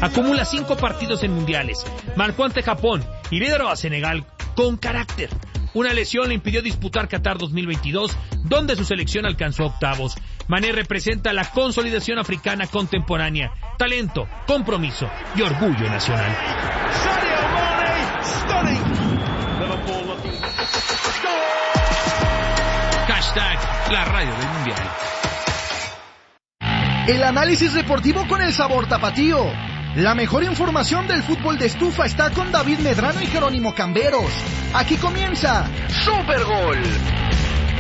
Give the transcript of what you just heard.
Acumula 5 partidos en mundiales, marcó ante Japón y lideró a Senegal con carácter. Una lesión le impidió disputar Qatar 2022, donde su selección alcanzó octavos. Mané representa la consolidación africana contemporánea, talento, compromiso y orgullo nacional. Hashtag la radio del mundial. El análisis deportivo con el sabor tapatío. La mejor información del fútbol de estufa está con David Medrano y Jerónimo Camberos. Aquí comienza Super Gol.